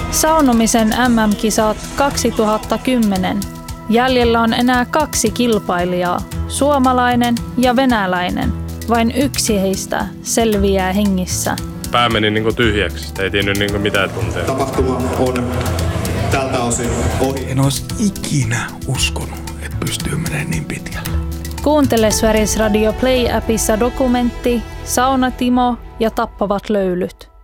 Saunomisen MM-kisat 2010. Jäljellä on enää 2 kilpailijaa, suomalainen ja venäläinen. Vain yksi heistä selviää hengissä. Pää meni tyhjäksi, ei tiennyt mitään tuntea. Tapahtuma on tältä osin ohi. En olisi ikinä uskonut, että pystyy menemään niin pitkälle. Kuuntele Sveriges Radio Play-appissa dokumentti Sauna Timo ja tappavat löylyt.